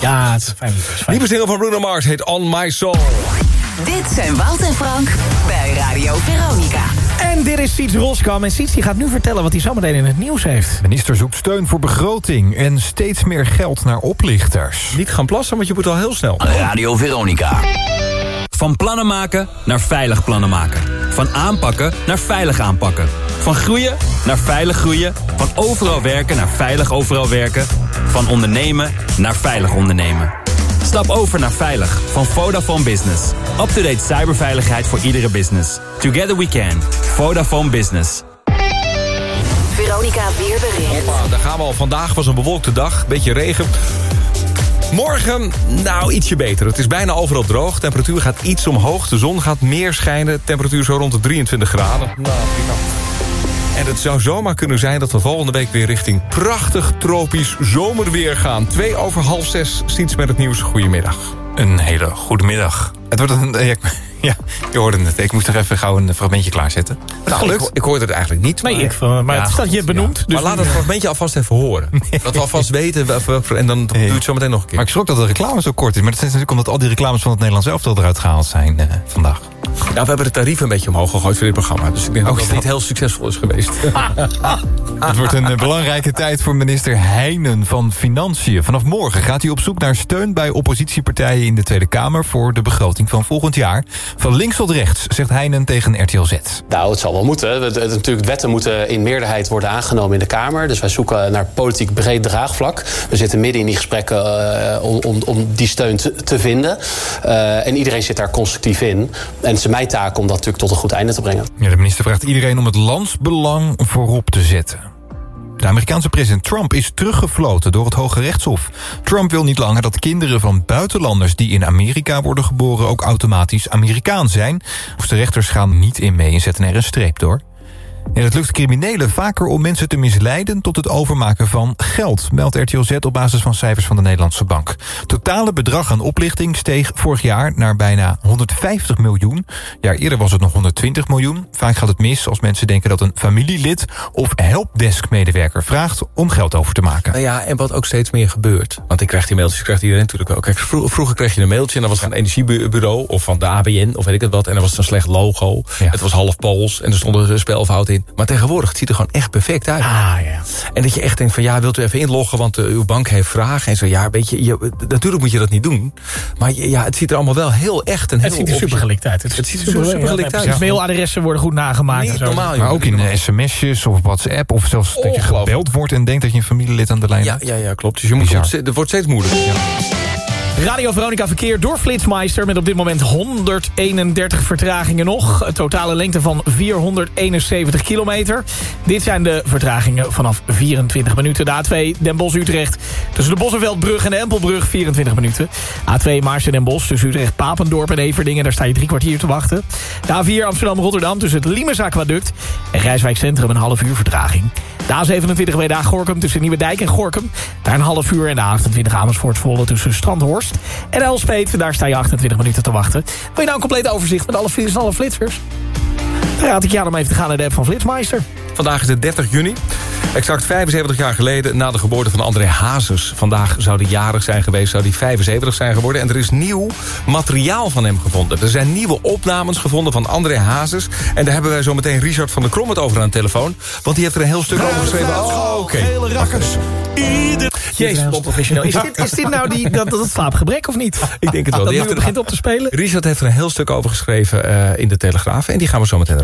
Ja, het is fijn. Nieuwe single van Bruno Mars heet On My Soul. Dit zijn Wout en Frank bij Radio Veronica. En dit is Siets Roskam. En Siets die gaat nu vertellen wat hij zometeen in het nieuws heeft. Minister zoekt steun voor begroting en steeds meer geld naar oplichters. Niet gaan plassen, want je moet al heel snel. Radio Veronica. Van plannen maken naar veilig plannen maken. Van aanpakken naar veilig aanpakken. Van groeien naar veilig groeien. Van overal werken naar veilig overal werken. Van ondernemen naar veilig ondernemen. Stap over naar Veilig van Vodafone Business. Up-to-date cyberveiligheid voor iedere business. Together we can. Vodafone Business. Veronica Weerbericht. Hoppa, daar gaan we al. Vandaag was een bewolkte dag. Beetje regen. Morgen, nou, ietsje beter. Het is bijna overal droog. Temperatuur gaat iets omhoog. De zon gaat meer schijnen. Temperatuur zo rond de 23 graden. Nou, prima. En het zou zomaar kunnen zijn dat we volgende week weer richting prachtig tropisch zomerweer gaan. 5:02, Siets met het nieuws. Goedemiddag. Een hele goede middag. Het wordt een... Ja, je hoorde het. Ik moest er even gauw een fragmentje klaarzetten. Nou, ik hoorde het eigenlijk niet. Nee, maar het staat je benoemd. Ja. Dus maar laat het fragmentje alvast even horen. Dat we alvast weten. En dan doe je het zo meteen nog een keer. Maar ik schrok dat de reclame zo kort is. Maar dat is natuurlijk omdat al die reclames van het Nederlands elftal eruit gehaald zijn vandaag. Nou, we hebben de tarieven een beetje omhoog gegooid voor dit programma. Dus ik denk dat het niet heel succesvol is geweest. Het wordt een belangrijke tijd voor minister Heijnen van Financiën. Vanaf morgen gaat hij op zoek naar steun bij oppositiepartijen in de Tweede Kamer voor de begroting van volgend jaar. Van links tot rechts, zegt Heijnen tegen RTL Z. Nou, het zal wel moeten. Natuurlijk, wetten moeten in meerderheid worden aangenomen in de Kamer. Dus wij zoeken naar politiek breed draagvlak. We zitten midden in die gesprekken om die steun te vinden. En iedereen zit daar constructief in. En het is mijn taak om dat natuurlijk tot een goed einde te brengen. Ja, de minister vraagt iedereen om het landsbelang voorop te zetten. De Amerikaanse president Trump is teruggefloten door het Hoge Rechtshof. Trump wil niet langer dat kinderen van buitenlanders die in Amerika worden geboren ook automatisch Amerikaans zijn. Of de rechters gaan niet in mee en zetten er een streep door. En het lukt criminelen vaker om mensen te misleiden tot het overmaken van geld, meldt RTL Z op basis van cijfers van de Nederlandse Bank. Totale bedrag aan oplichting steeg vorig jaar naar bijna 150 miljoen. Jaar eerder was het nog 120 miljoen. Vaak gaat het mis als mensen denken dat een familielid of helpdesk-medewerker vraagt om geld over te maken. Nou ja, en wat ook steeds meer gebeurt. Want ik krijg die mailtjes, krijgt iedereen natuurlijk ook. Kijk, vroeger kreeg je een mailtje en dan was het van een energiebureau of van de ABN of weet ik het wat. En dan was het een slecht logo. Ja. Het was half Pools en er stond een spelfout in. Maar tegenwoordig, het ziet er gewoon echt perfect uit. Ah, ja. En dat je echt denkt van, ja, wilt u even inloggen, want uw bank heeft vragen. En zo, ja, weet je, natuurlijk moet je dat niet doen. Maar ja, het ziet er allemaal wel heel echt en heel... Het ziet er supergelikt uit. Het ziet er supergelikt uit. Mailadressen worden goed nagemaakt. Niet en zo. normaal. Maar ook in sms'jes of WhatsApp of zelfs dat je gebeld wordt en denkt dat je een familielid aan de lijn hebt. Ja, klopt. Dus je moet het wordt steeds moeilijker. Ja. Radio Veronica verkeer door Flitsmeister met op dit moment 131 vertragingen nog. Een totale lengte van 471 kilometer. Dit zijn de vertragingen vanaf 24 minuten. De A2 Den Bosch-Utrecht tussen de Bossenveldbrug en de Empelbrug 24 minuten. A2 Maarsen Den Bosch tussen Utrecht-Papendorp en Everdingen. Daar sta je 3 kwartier te wachten. De A4 Amsterdam-Rotterdam tussen het Limes-Aquaduct en Rijswijk Centrum een half uur vertraging. De A27 Breda-Gorkum tussen Nieuwedijk en Gorkum. Daar een half uur en de A28 Amersfoort-Zwolle tussen Strandhorst en Elspeet. Daar sta je 28 minuten te wachten. Wil je nou een compleet overzicht met alle files en alle flitsers? Dan raad ik je aan om even te gaan naar de app van Flitsmeister. Vandaag is het 30 juni. Exact 75 jaar geleden na de geboorte van André Hazes. Vandaag zou hij jarig zijn geweest, zou hij 75 zijn geworden. En er is nieuw materiaal van hem gevonden. Er zijn nieuwe opnames gevonden van André Hazes. En daar hebben wij zo meteen Richard van der Krom het over aan de telefoon. Want die heeft er een heel stuk over geschreven. Oh, oké. Hele rakkers. Jezus, onprofessioneel. Is dit nou dat slaapgebrek of niet? Ik denk het wel. Dat nu begint op te spelen? Richard heeft er een heel stuk over geschreven in de Telegraaf. En die gaan we zo meteen